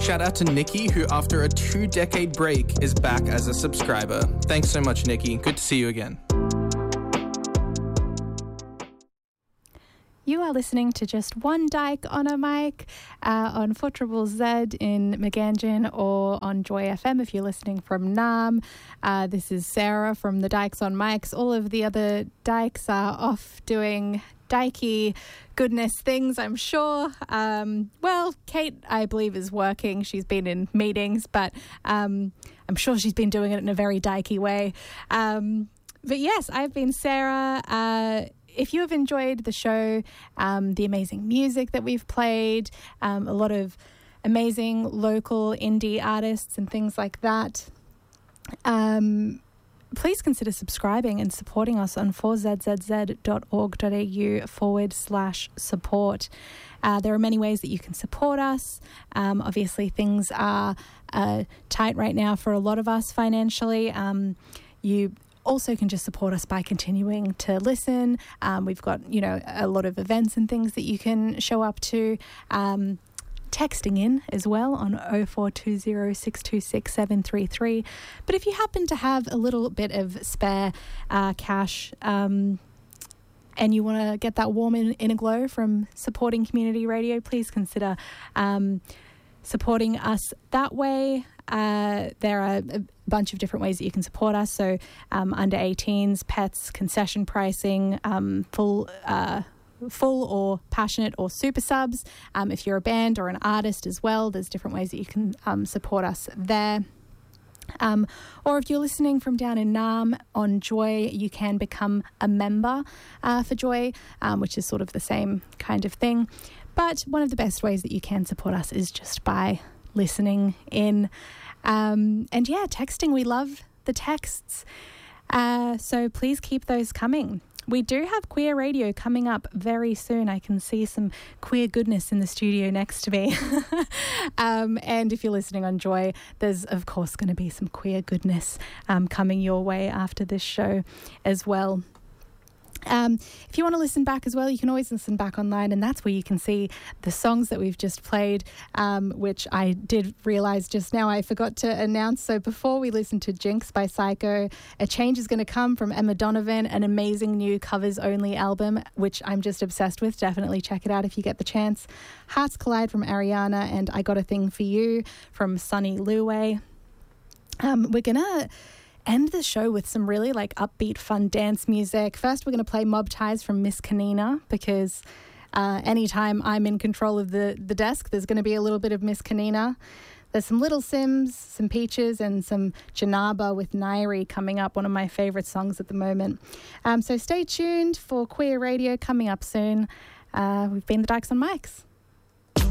Shout out to Nikki, who after a 2-decade break is back as a subscriber. Thanks so much, Nikki. Good to see you again. You are listening to Just One Dyke on a Mic on 4ZZZ in Meganjin or on Joy FM if you're listening from Nam. This is Sarah from the Dykes on Mics. All of the other dykes are off doing dykey goodness things, I'm sure. Well, Kate, I believe, is working. She's been in meetings, but I'm sure she's been doing it in a very dykey way. But yes, I've been Sarah. If you have enjoyed the show, the amazing music that we've played, a lot of amazing local indie artists and things like that, please consider subscribing and supporting us on 4zzz.org.au/support. There are many ways that you can support us. Obviously, things are tight right now for a lot of us financially. You also can just support us by continuing to listen. We've got, a lot of events and things that you can show up to. Texting in as well on 0420 626 733. But if you happen to have a little bit of spare cash and you want to get that warm inner glow from supporting community radio, please consider supporting us that way. There are a bunch of different ways that you can support us. So under 18s, pets, concession pricing, full or passionate or super subs. If you're a band or an artist as well, there's different ways that you can support us there. Or if you're listening from down in Nam on Joy, you can become a member for Joy, which is sort of the same kind of thing. But one of the best ways that you can support us is just by listening in. And yeah, texting. We love the texts. So please keep those coming. We do have queer radio coming up very soon. I can see some queer goodness in the studio next to me. And if you're listening on Joy, there's of course going to be some queer goodness coming your way after this show as well. If you want to listen back as well, you can always listen back online, and that's where you can see the songs that we've just played, which I did realise just now I forgot to announce. So before we listened to Jinx by Psycho, A Change Is Going to Come from Emma Donovan, an amazing new covers-only album, which I'm just obsessed with. Definitely check it out if you get the chance. Hearts Collide from Ariana, and I Got a Thing for You from Sunny Luway. We're going to end the show with some really upbeat, fun dance music. First, we're going to play Mob Ties from Miss Kanina, because anytime I'm in control of the desk, there's going to be a little bit of Miss Kanina. There's some Little Sims, some Peaches, and some Janaba with Nairi coming up, one of my favourite songs at the moment. So stay tuned for Queer Radio coming up soon. We've been the Dykes on Mics.